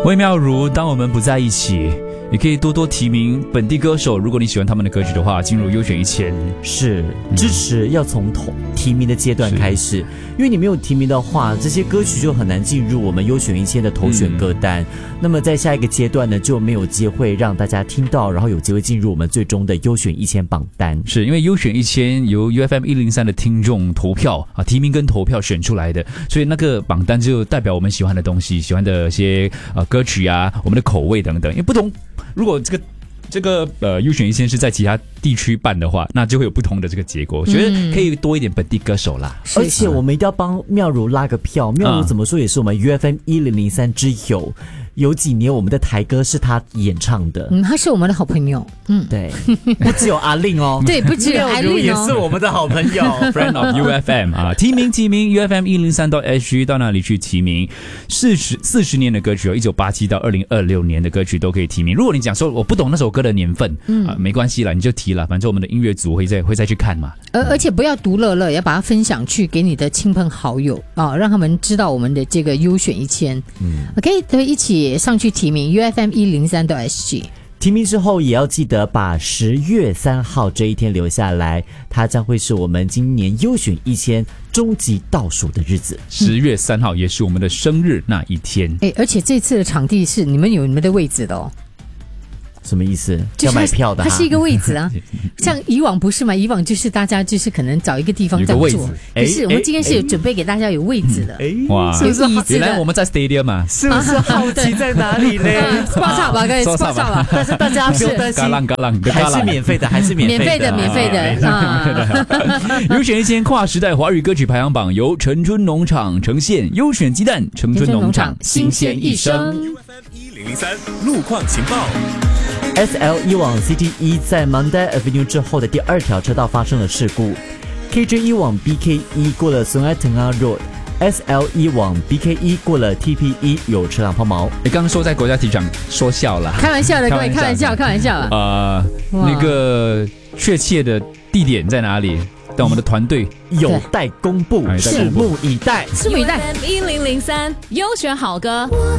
微妙如当我们不在一起，也可以多多提名本地歌手，如果你喜欢他们的歌曲的话，进入优选1000。 是支持要从提名的阶段开始，因为你没有提名的话，这些歌曲就很难进入我们优选1000的投选歌单。那么在下一个阶段呢，就没有机会让大家听到，然后有机会进入我们最终的优选1000榜单。 是因为优选1000由 UFM103 的听众投票啊，提名跟投票选出来的，所以那个榜单就代表我们喜欢的东西，喜欢的一些歌曲啊，我们的口味等等。因为不同，如果这个优选1000是在其他地区办的话，那就会有不同的这个结果。我觉得可以多一点本地歌手啦。 而且我们一定要帮妙如拉个票，妙如怎么说也是我们 UFM1003 之友。有几年我们的台歌是他演唱的， 他是我们的好朋友， 对，不只有阿令哦， 对，不只有阿令哦， 也是我们的好朋友 ，Friend of UFM 啊，提名 UFM103.SG 到那里去提名40年的歌曲，1987到2026年的歌曲都可以提名。如果你讲说我不懂那首歌的年份，没关系啦，你就提了，反正我们的音乐组会再去看嘛。 而且不要独乐乐，要把它分享去给你的亲朋好友啊，让他们知道我们的这个优选1000。OK， 都一起上去提名 UFM103.SG。 提名之后也要记得把10月3号这一天留下来，它将会是我们今年优选1000终极倒数的日子。 10月3号也是我们的生日那一天。 而且这次的场地是你们有你们的位置的哦。 什么意思？ 就是要买票的， 它是一个位置啊，像以往不是嘛？以往就是大家就是可能找一个地方这样坐，可是我们今天是有准备给大家有位置的。 哇， 是不是？ 原来我们在 stadium 嘛， 是不是好奇在哪里呢 ？spot 吧，可以 spot 吧， 但是大家不用担心，还是免费的，还是免费的。 优选1000跨时代华语歌曲排行榜由陈春农场呈现，优选鸡蛋，陈春农场新鲜一生。 UFM103路况情报。 SL1往 CT1 在 Mandai Avenue 之后的第2条车道发生了事故。KJ1 往 BK1 过了 Sungai Tengah Road。SL1 往 BK1 过了 TP1 有车辆抛锚。 你刚刚说在国家体育场说笑了， 开玩笑的各位，开玩笑。 那个确切的地点在哪里？但我们的团队有待公布，拭目以待。 拭目以待。 1003优选好歌。